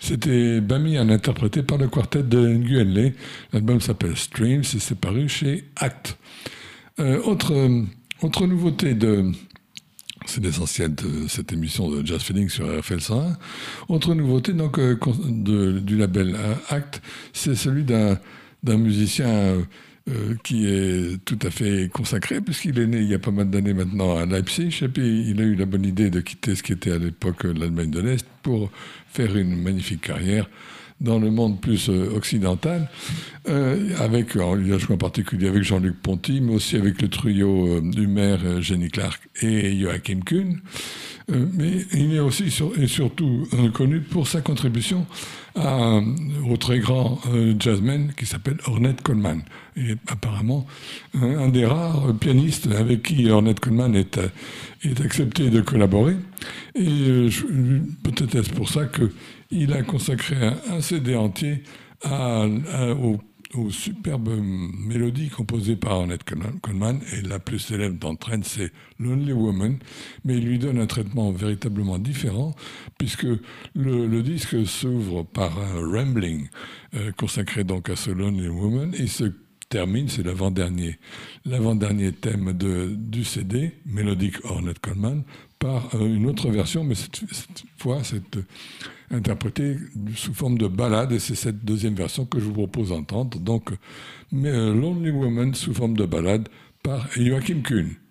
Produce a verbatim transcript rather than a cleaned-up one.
C'était Bamiyan, interprété par le quartet de Nguyen Le. L'album s'appelle Streams et c'est paru chez Act. Euh, autre, euh, autre nouveauté de... C'est l'essentiel de cette émission de Jazz Feeling sur R F L cent un. Autre nouveauté donc, euh, de, du label Act, c'est celui d'un, d'un musicien euh, euh, qui est tout à fait consacré, puisqu'il est né il y a pas mal d'années maintenant à Leipzig, et puis il a eu la bonne idée de quitter ce qui était à l'époque l'Allemagne de l'Est pour faire une magnifique carrière dans le monde plus euh, occidental, euh, avec, alors, il a joué en particulier avec Jean-Luc Ponty, mais aussi avec le trio euh, Humer, euh, Jenny Clark et Joachim Kuhn. Euh, mais il est aussi sur, et surtout euh, connu pour sa contribution à, euh, au très grand euh, jazzman qui s'appelle Ornette Coleman. Et apparemment un, un des rares pianistes avec qui Ornette Coleman est, euh, est accepté de collaborer. Et euh, je, peut-être est-ce pour ça que il a consacré un, un C D entier à, à, aux, aux superbes mélodies composées par Ornette Coleman, et la plus célèbre d'entre elles, c'est Lonely Woman, mais il lui donne un traitement véritablement différent, puisque le, le disque s'ouvre par un rambling euh, consacré donc à ce Lonely Woman, et se termine, c'est l'avant-dernier, l'avant-dernier thème de, du C D, mélodique Ornette Coleman, par euh, une autre version, mais cette, cette fois, c'est euh, interprété sous forme de ballade, et c'est cette deuxième version que je vous propose d'entendre. Donc, mais, euh, Lonely Woman sous forme de ballade par Joachim Kuhn.